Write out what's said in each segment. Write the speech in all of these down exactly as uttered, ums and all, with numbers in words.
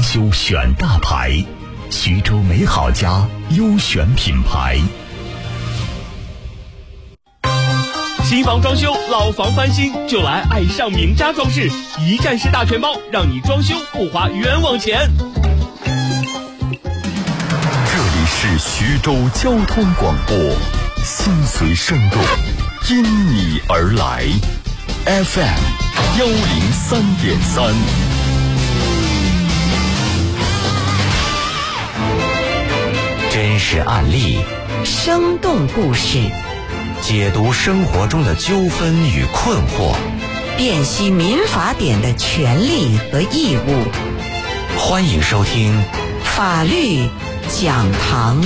修选大牌，徐州美好家优选品牌。 新房装修，老房翻新，就来爱上名家装饰，一站式大全包，让你装修不花冤枉钱。 这里是徐州交通广播，心随声动，因你而来 ，F M 幺零三点三。真实案例， 生动故事， 解读生活中的纠纷与困惑， 辨析民法典的权利和义务。 欢迎收听法律讲堂。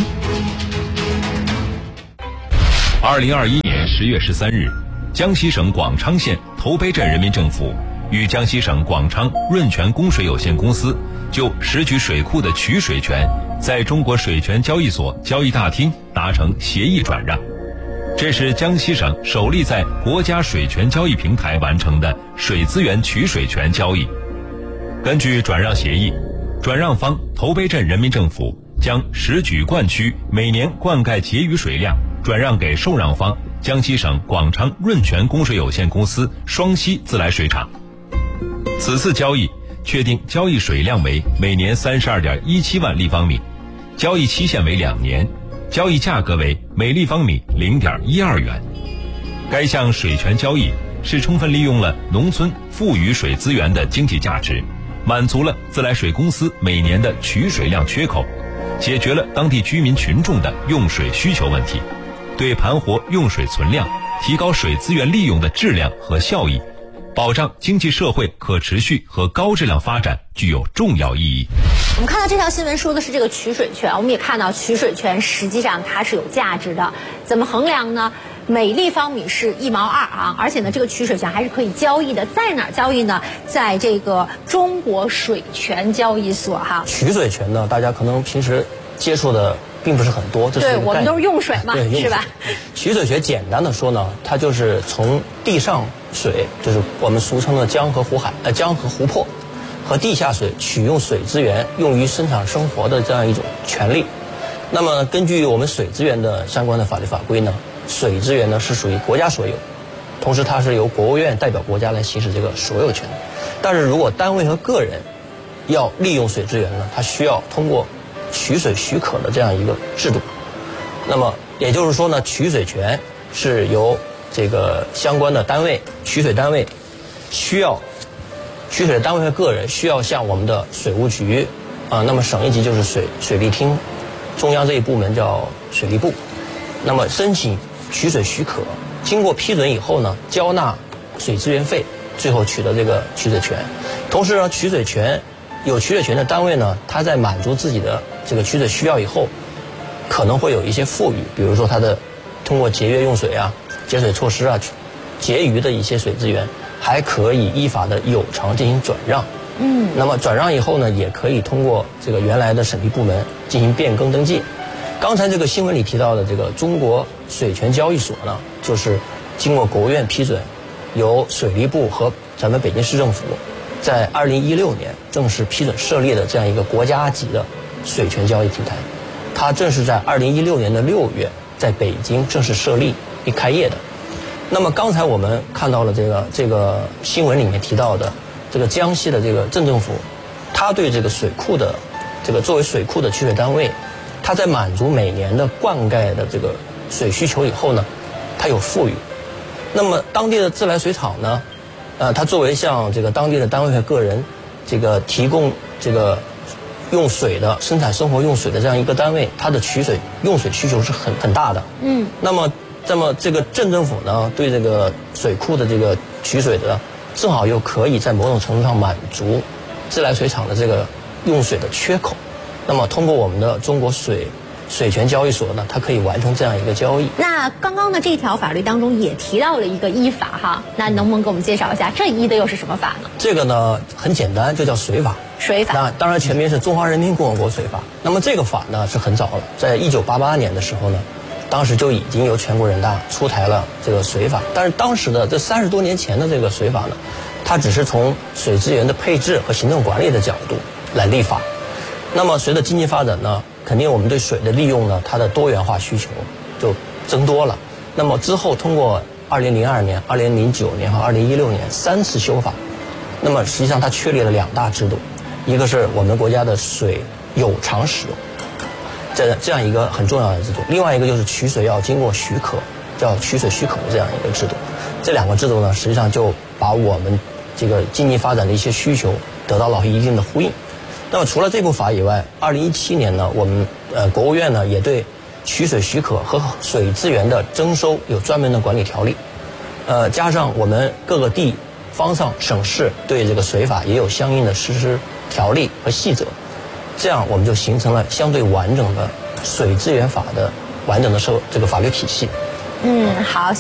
二零二一年十月十三日，江西省广昌县头碑镇人民政府与江西省广昌润泉供水有限公司就石渠水库的取水权在中国水权交易所交易大厅达成协议转让。这是江西省首例在国家水权交易平台完成的水资源取水权交易。根据转让协议，转让方头碑镇人民政府将石渠灌区每年灌溉结余水量转让给受让方江西省广昌润泉供水有限公司双溪自来水厂。此次交易确定交易水量为每年 三十二点一七万立方米，交易期限为两年，交易价格为每立方米 零点一二元。该项水权交易是充分利用了农村富余水资源的经济价值，满足了自来水公司每年的取水量缺口，解决了当地居民群众的用水需求问题，对盘活用水存量，提高水资源利用的质量和效益，保障经济社会可持续和高质量发展具有重要意义。 我们看到这条新闻说的是这个取水权，我们也看到取水权实际上它是有价值的，怎么衡量呢？每立方米是一毛二啊，而且呢，这个取水权还是可以交易的，在哪儿交易呢？在这个中国水权交易所哈。 取水权呢，大家可能平时接触的并不是很多，这是对我们都是用水嘛，是吧？ 取水权简单的说呢，它就是从地上水，就是我们俗称的江河湖海呃江河湖泊，和地下水取用水资源用于生产生活的这样一种权利。那么根据我们水资源的相关的法律法规呢，水资源呢是属于国家所有，同时它是由国务院代表国家来行使这个所有权。但是如果单位和个人要利用水资源呢，它需要通过取水许可的这样一个制度。那么也就是说呢，取水权是由这个相关的单位，取水单位需要取水的单位和个人需要向我们的水务局啊、呃，那么省一级就是水水利厅，中央这一部门叫水利部，那么申请取水许可，经过批准以后呢，交纳水资源费，最后取得这个取水权。同时呢，取水权有取水权的单位呢，他在满足自己的这个取水需要以后，可能会有一些富裕，比如说他的通过节约用水啊、节水措施啊，结余的一些水资源，还可以依法的有偿进行转让。嗯，那么转让以后呢，也可以通过这个原来的审批部门进行变更登记。刚才这个新闻里提到的这个中国水权交易所呢，就是经过国务院批准，由水利部和咱们北京市政府在二零一六年正式批准设立的这样一个国家级的水权交易平台。它正是在二零一六年的六月在北京正式设立并开业的。那么刚才我们看到了这个这个新闻里面提到的这个江西的这个镇政府，它对这个水库的这个作为水库的取水单位，它在满足每年的灌溉的这个水需求以后呢，它有富裕。那么当地的自来水厂呢，呃，它作为向这个当地的单位和个人这个提供这个用水的生产生活用水的这样一个单位，它的取水用水需求是很很大的。嗯。那么，那么这个镇政府呢，对这个水库的这个取水的，正好又可以在某种程度上满足自来水厂的这个用水的缺口。那么通过我们的中国水水权交易所呢，它可以完成这样一个交易。 那刚刚的这条法律当中也提到了一个依法哈，那能不能给我们介绍一下这依的又是什么法呢？ 这个呢很简单，就叫水法。 水法。 那当然全名是中华人民共和国水法。那么这个法呢是很早了，在一九八八年的时候呢，当时就已经由全国人大出台了这个水法。但是当时的这三十多年前的这个水法呢，它只是从水资源的配置和行政管理的角度来立法。 那么随着经济发展呢，肯定我们对水的利用呢，它的多元化需求就增多了。那么之后通过二零零二年、二零零九年和二零一六年三次修法，那么实际上它确立了两大制度，一个是我们国家的水有偿使用，这这样一个很重要的制度；另外一个就是取水要经过许可，叫取水许可的这样一个制度。这两个制度呢，实际上就把我们这个经济发展的一些需求得到了一定的呼应。那么除了这部法以外，二零一七年呢，我们呃国务院呢也对取水许可和水资源的征收有专门的管理条例，呃，加上我们各个地方上省市对这个水法也有相应的实施条例和细则，这样我们就形成了相对完整的水资源法的完整的社这个法律体系。 嗯，好。